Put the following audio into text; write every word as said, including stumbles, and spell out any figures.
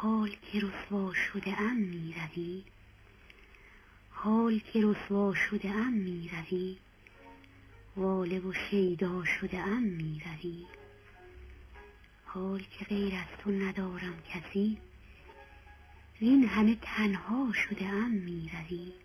حال که رسوا شده ام می روی، حال که رسوا شده ام می روی، واله و شیدا شده ام می روی. حال که غیر از تو ندارم کسی، وین همه تنها شده ام می روی.